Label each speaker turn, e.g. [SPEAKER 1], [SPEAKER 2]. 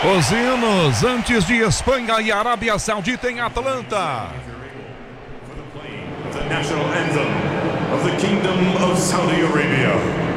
[SPEAKER 1] Os hinos antes de Espanha e Arábia Saudita em Atlanta.
[SPEAKER 2] The national anthem of the Kingdom of Saudi Arabia.